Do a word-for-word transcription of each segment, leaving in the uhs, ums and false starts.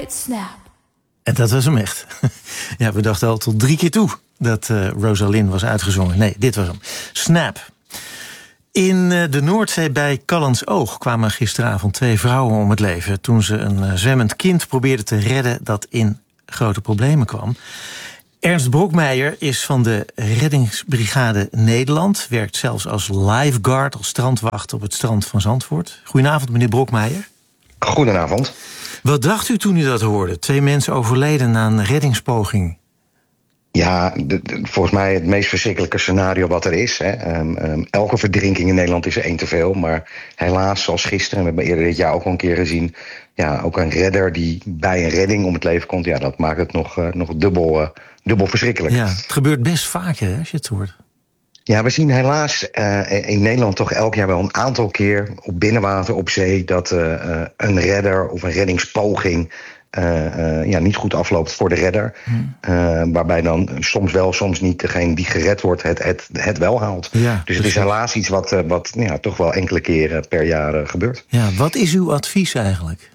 met Snap. En dat was hem echt. Ja, we dachten al tot drie keer toe dat uh, Rosalind was uitgezongen. Nee, dit was hem. Snap. In uh, de Noordzee bij Callantsoog kwamen gisteravond twee vrouwen om het leven toen ze een uh, zwemmend kind probeerden te redden dat in grote problemen kwam. Ernst Brokmeijer is van de Reddingsbrigade Nederland. Werkt zelfs als lifeguard, als strandwacht op het strand van Zandvoort. Goedenavond, meneer Brokmeijer. Goedenavond. Wat dacht u toen u dat hoorde? Twee mensen overleden na een reddingspoging. Ja, de, de, volgens mij het meest verschrikkelijke scenario wat er is. Hè. Um, um, elke verdrinking in Nederland is er één te veel. Maar helaas, zoals gisteren, we hebben eerder dit jaar ook al een keer gezien, ja, ook een redder die bij een redding om het leven komt. Ja, dat maakt het nog, uh, nog dubbel, uh, dubbel verschrikkelijk. Ja, het gebeurt best vaker, hè, als je het hoort. Ja, we zien helaas uh, in Nederland toch elk jaar wel een aantal keer op binnenwater, op zee, dat uh, uh, een redder of een reddingspoging Uh, uh, ja, niet goed afloopt voor de redder. Hmm. Uh, waarbij dan soms wel, soms niet degene die gered wordt het, het, het wel haalt. Ja, dus het is helaas iets wat, uh, wat ja, toch wel enkele keren per jaar uh, gebeurt. Ja, wat is uw advies eigenlijk?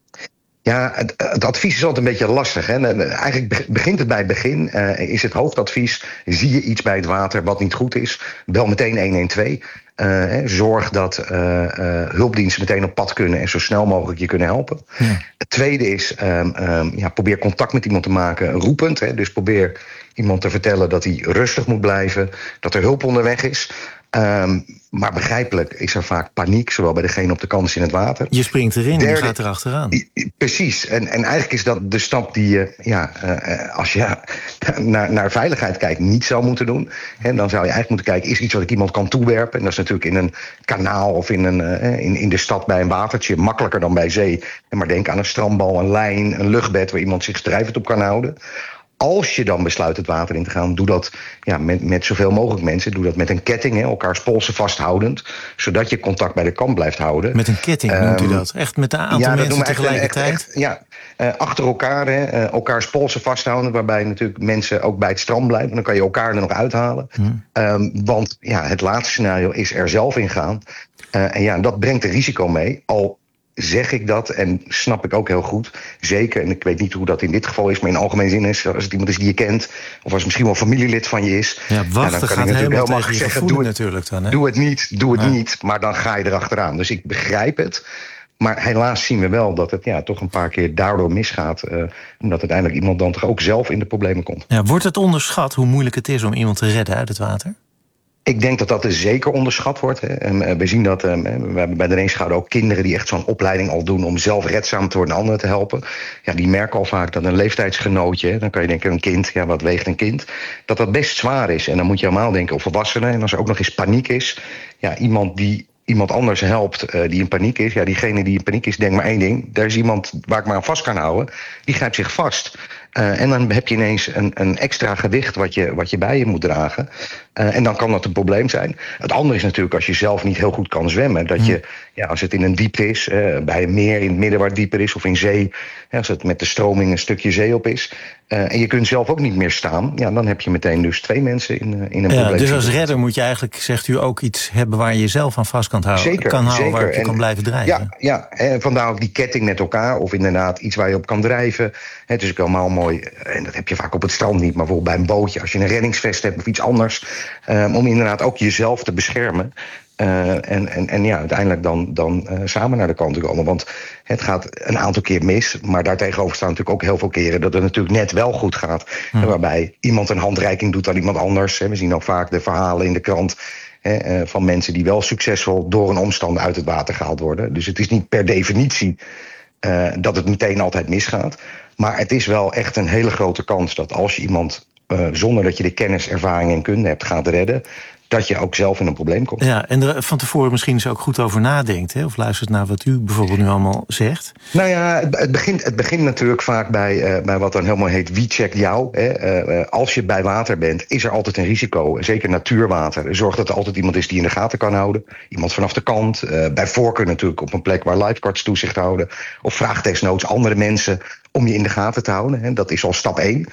Ja, het, het advies is altijd een beetje lastig. Hè. Eigenlijk begint het bij het begin. Uh, is het hoofdadvies, zie je iets bij het water wat niet goed is, bel meteen een een twee. Uh, zorg dat uh, uh, hulpdiensten meteen op pad kunnen en zo snel mogelijk je kunnen helpen. Ja. Het tweede is, um, um, ja, probeer contact met iemand te maken, roepend. Hè. Dus probeer iemand te vertellen dat hij rustig moet blijven, dat er hulp onderweg is. Um, maar begrijpelijk is er vaak paniek, zowel bij degene op de kant als in het water. Je springt erin en je gaat erachteraan. Precies, en, en eigenlijk is dat de stap die je, ja, uh, als je ja, naar, naar veiligheid kijkt, niet zou moeten doen. En dan zou je eigenlijk moeten kijken, is er iets wat ik iemand kan toewerpen? En dat is natuurlijk in een kanaal of in, een, uh, in, in de stad bij een watertje makkelijker dan bij zee. En maar denk aan een strandbal, een lijn, een luchtbed waar iemand zich drijvend op kan houden. Als je dan besluit het water in te gaan, doe dat ja, met, met zoveel mogelijk mensen. Doe dat met een ketting, hè, elkaars polsen vasthoudend, zodat je contact bij de kant blijft houden. Met een ketting um, noemt u dat? Echt met een aantal ja, mensen tegelijkertijd? Echt, echt, ja, uh, achter elkaar, hè, uh, elkaars polsen vasthouden, waarbij natuurlijk mensen ook bij het strand blijven. Dan kan je elkaar er nog uithalen. Hmm. Um, want ja, het laatste scenario is er zelf in gaan. Uh, en ja, dat brengt een risico mee. Al zeg ik dat en snap ik ook heel goed. Zeker, en ik weet niet hoe dat in dit geval is, maar in algemene zin is, als het iemand is die je kent, of als het misschien wel familielid van je is, ja, wachten, ja, dan kan ik natuurlijk heel makkelijk zeggen, doe het, natuurlijk dan, hè? doe het niet, doe het ja. niet, maar dan ga je erachteraan. Dus ik begrijp het. Maar helaas zien we wel dat het ja, toch een paar keer daardoor misgaat. Uh, omdat uiteindelijk iemand dan toch ook zelf in de problemen komt. Ja, wordt het onderschat hoe moeilijk het is om iemand te redden uit het water? Ik denk dat dat er zeker onderschat wordt. Hè. En we zien dat, we hebben bij de Reenschouwer ook kinderen die echt zo'n opleiding al doen om zelf redzaam te worden en anderen te helpen. Ja, die merken al vaak dat een leeftijdsgenootje, dan kan je denken een kind, ja, wat weegt een kind, dat dat best zwaar is. En dan moet je allemaal denken op volwassenen. En als er ook nog eens paniek is, ja, iemand die iemand anders helpt uh, die in paniek is, ja, diegene die in paniek is, denkt maar één ding, daar is iemand waar ik maar aan vast kan houden, die grijpt zich vast. Uh, en dan heb je ineens een, een extra gewicht wat je, wat je bij je moet dragen. Uh, en dan kan dat een probleem zijn. Het andere is natuurlijk als je zelf niet heel goed kan zwemmen, dat je, ja, als het in een diepte is, uh, bij een meer in het midden waar het dieper is, of in zee, ja, als het met de stroming een stukje zee op is, uh, en je kunt zelf ook niet meer staan, ja, dan heb je meteen dus twee mensen in, uh, in een ja, probleem. Dus als redder moet je eigenlijk, zegt u, ook iets hebben waar je jezelf aan vast kan houden, zeker, kan houden zeker. waar je en, kan blijven drijven. Ja, ja, en vandaar ook die ketting met elkaar, of inderdaad iets waar je op kan drijven. Het is ook helemaal mooi, en dat heb je vaak op het strand niet, maar bijvoorbeeld bij een bootje, als je een reddingsvest hebt of iets anders, um, om inderdaad ook jezelf te beschermen. Uh, en, en, en ja, uiteindelijk dan, dan uh, samen naar de kant te komen. Want het gaat een aantal keer mis, maar daartegenover staan natuurlijk ook heel veel keren dat het natuurlijk net wel goed gaat. Hmm. Waarbij iemand een handreiking doet aan iemand anders. We zien ook vaak de verhalen in de krant hè, van mensen die wel succesvol door een omstand uit het water gehaald worden. Dus het is niet per definitie uh, dat het meteen altijd misgaat. Maar het is wel echt een hele grote kans dat als je iemand uh, zonder dat je de kennis, ervaring en kunde hebt gaat redden, dat je ook zelf in een probleem komt. Ja, en er van tevoren misschien eens ook goed over nadenkt, hè? Of luistert naar wat u bijvoorbeeld nu allemaal zegt. Nou ja, het, het, begint, het begint natuurlijk vaak bij, uh, bij wat dan helemaal heet wie checkt jou. Hè? Uh, als je bij water bent, is er altijd een risico. Zeker natuurwater. Zorg dat er altijd iemand is die in de gaten kan houden. Iemand vanaf de kant. Uh, bij voorkeur natuurlijk op een plek waar lifeguards toezicht houden. Of vraag desnoods andere mensen om je in de gaten te houden. Hè? Dat is al stap één.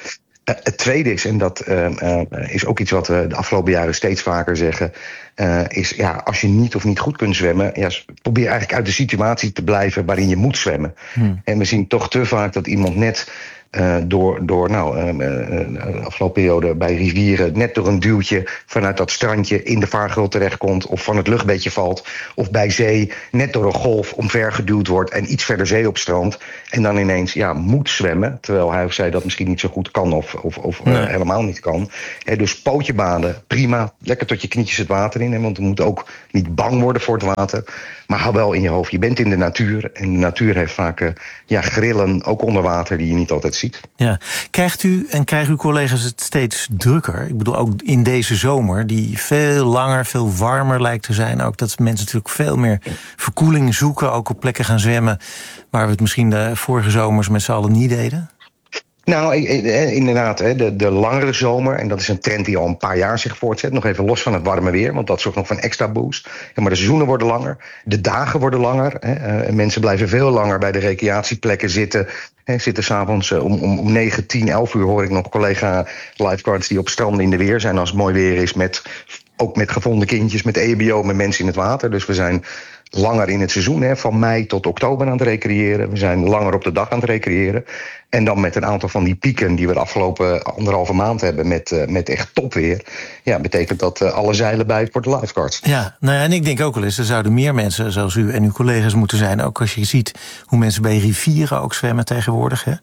Uh, het tweede is, en dat uh, uh, is ook iets wat we de afgelopen jaren steeds vaker zeggen, uh, is ja, als je niet of niet goed kunt zwemmen, ja, probeer eigenlijk uit de situatie te blijven waarin je moet zwemmen. Hmm. En we zien toch te vaak dat iemand net Uh, door, door nou, uh, uh, de afgelopen periode bij rivieren net door een duwtje vanuit dat strandje in de vaargeul terechtkomt, of van het luchtbedje valt, of bij zee net door een golf omvergeduwd wordt en iets verder zee op strand en dan ineens ja, moet zwemmen, terwijl hij of zij dat misschien niet zo goed kan of, of, of nee. uh, helemaal niet kan. He, dus pootje baden, prima, lekker tot je knietjes het water in, he, want we moeten ook niet bang worden voor het water, maar hou wel in je hoofd, je bent in de natuur en de natuur heeft vaak uh, ja, grillen, ook onder water, die je niet altijd ziet. Ja. Krijgt u en krijgen uw collega's het steeds drukker? Ik bedoel, ook in deze zomer, die veel langer, veel warmer lijkt te zijn. Ook dat mensen natuurlijk veel meer verkoeling zoeken, ook op plekken gaan zwemmen waar we het misschien de vorige zomers met z'n allen niet deden. Nou, inderdaad, de, de langere zomer, en dat is een trend die al een paar jaar zich voortzet, nog even los van het warme weer, want dat zorgt nog voor een extra boost. Ja, maar de seizoenen worden langer, de dagen worden langer. Hè. Mensen blijven veel langer bij de recreatieplekken zitten. Hè, zitten s'avonds om, om, om negen, tien, elf uur hoor ik nog collega lifeguards die op stranden in de weer zijn als het mooi weer is, met, ook met gevonden kindjes, met E B O, met mensen in het water. Dus we zijn langer in het seizoen, hè, van mei tot oktober aan het recreëren. We zijn langer op de dag aan het recreëren. En dan met een aantal van die pieken die we de afgelopen anderhalve maand hebben met, uh, met echt topweer. Ja, betekent dat uh, alle zeilen bij voor de lifeguards. Ja, nou ja, en ik denk ook wel eens, er zouden meer mensen zoals u en uw collega's moeten zijn. Ook als je ziet hoe mensen bij rivieren ook zwemmen tegenwoordig. Hè?